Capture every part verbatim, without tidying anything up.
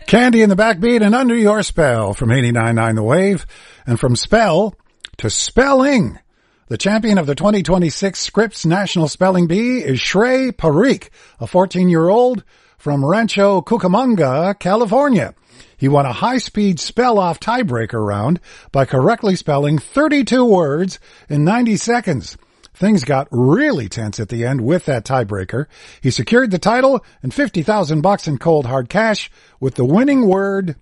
Candy in the Backbeat and Under Your Spell from eighty-nine point nine The Wave. And from spell to spelling. The champion of the twenty twenty-six Scripps National Spelling Bee is Shrey Parikh, a fourteen-year-old from Rancho Cucamonga, California. He won a high-speed spell-off tiebreaker round by correctly spelling thirty-two words in ninety seconds. Things got really tense at the end with that tiebreaker. He secured the title and fifty thousand bucks in cold hard cash with the winning word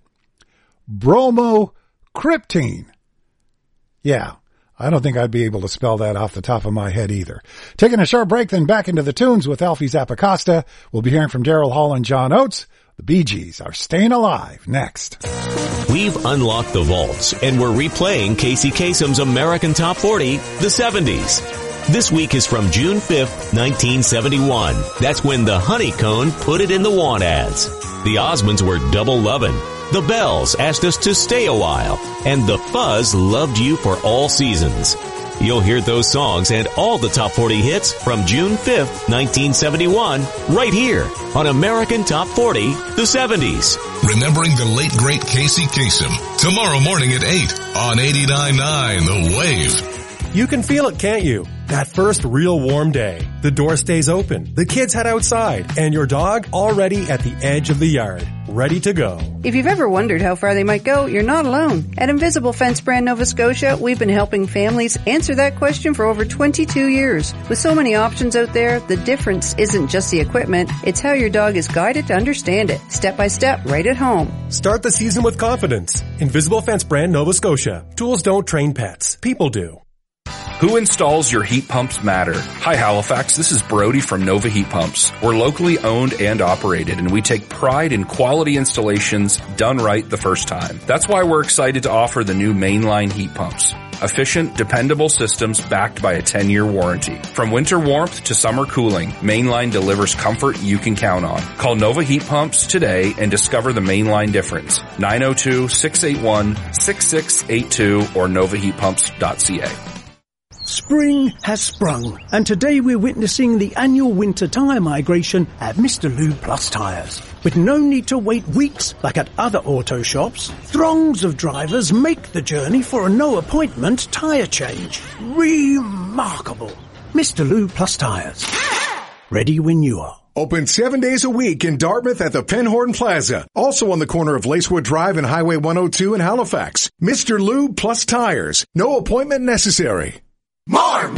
bromocriptine. Yeah, I don't think I'd be able to spell that off the top of my head either. Taking a short break, then back into the tunes with Alfie Zappacosta. We'll be hearing from Daryl Hall and John Oates. The Bee Gees are staying alive next. We've unlocked the vaults and we're replaying Casey Kasem's American Top forty, the seventies. This week is from June fifth, nineteen seventy-one. That's when the Honeycomb put it in the want ads. The Osmonds were double lovin'. The Bells asked us to stay a while. And the Fuzz loved you for all seasons. You'll hear those songs and all the top forty hits from June fifth, nineteen seventy-one, right here on American Top forty, the seventies. Remembering the late great Casey Kasem. Tomorrow morning at eight on eighty-nine point nine The Wave. You can feel it, can't you? That first real warm day. The door stays open, the kids head outside, and your dog already at the edge of the yard, ready to go. If you've ever wondered how far they might go, you're not alone. At Invisible Fence Brand Nova Scotia, we've been helping families answer that question for over twenty-two years. With so many options out there, the difference isn't just the equipment, it's how your dog is guided to understand it, step by step, right at home. Start the season with confidence. Invisible Fence Brand Nova Scotia. Tools don't train pets. People do. Who installs your heat pumps matter. Hi Halifax, this is Brody from Nova Heat Pumps. We're locally owned and operated, and we take pride in quality installations done right the first time. That's why we're excited to offer the new mainline heat pumps. Efficient, dependable systems backed by a ten-year warranty. From winter warmth to summer cooling, Mainline delivers comfort you can count on. Call Nova Heat Pumps today and discover the Mainline difference. nine oh two, six eight one, six six eight two or nova heat pumps dot c a. Spring has sprung, and today we're witnessing the annual winter tyre migration at Mister Lube Plus Tyres. With no need to wait weeks like at other auto shops, throngs of drivers make the journey for a no-appointment tyre change. Remarkable. Mister Lube Plus Tyres. Ready when you are. Open seven days a week in Dartmouth at the Penhorn Plaza. Also on the corner of Lacewood Drive and Highway one oh two in Halifax. Mister Lube Plus Tires. No appointment necessary. More